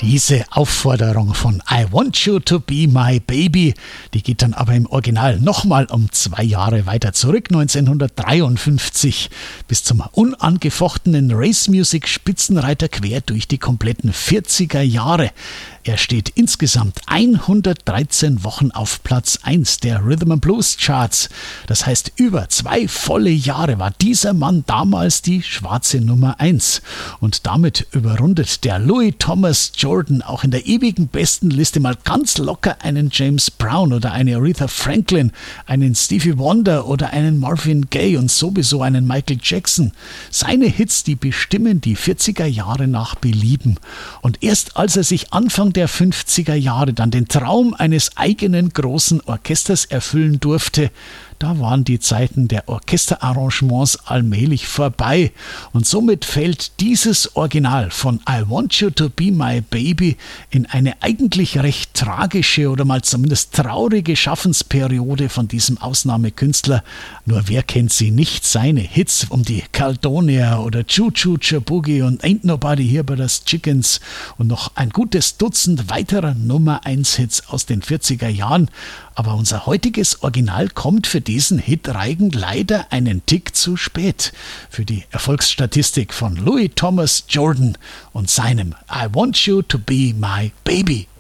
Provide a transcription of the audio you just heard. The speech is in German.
Diese Aufforderung von I Want You to Be My Baby, die geht dann aber im Original nochmal um 2 Jahre weiter zurück, 1953, bis zum unangefochtenen Race-Music-Spitzenreiter quer durch die kompletten 40er Jahre. Er steht insgesamt 113 Wochen auf Platz 1 der Rhythm and Blues Charts. Das heißt, über 2 volle Jahre war dieser Mann damals die schwarze Nummer 1. Und damit überrundet der Louis Thomas Jordan auch in der ewigen Bestenliste mal ganz locker einen James Brown oder eine Aretha Franklin, einen Stevie Wonder oder einen Marvin Gaye und sowieso einen Michael Jackson. Seine Hits, die bestimmen die 40er Jahre nach Belieben. Und erst als er sich Anfang der 50er Jahre dann den Traum eines eigenen großen Orchesters erfüllen durfte, da waren die Zeiten der Orchesterarrangements allmählich vorbei und somit fällt dieses Original von I Want You to Be My Baby in eine eigentlich recht tragische oder mal zumindest traurige Schaffensperiode von diesem Ausnahmekünstler. Nur wer kennt sie nicht? Seine Hits um die Caledonia oder Choo Choo Boogie und Ain't Nobody Here But Us Chickens und noch ein gutes Dutzend weiterer Nummer 1 Hits aus den 40er Jahren. Aber unser heutiges Original kommt für diesen Hitreigen leider einen Tick zu spät. Für die Erfolgsstatistik von Louis Thomas Jordan und seinem I Want You to Be My Baby.